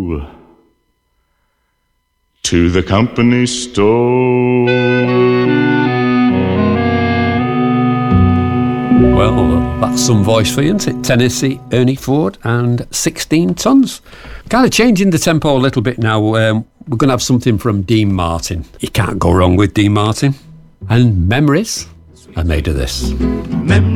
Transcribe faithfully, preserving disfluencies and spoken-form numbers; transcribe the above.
to the company store. Well, that's some voice for you, isn't it? Tennessee, Ernie Ford and sixteen tons. Kind of changing the tempo a little bit now. Um, we're going to have something from Dean Martin. You can't go wrong with Dean Martin. And memories are made of this. Memories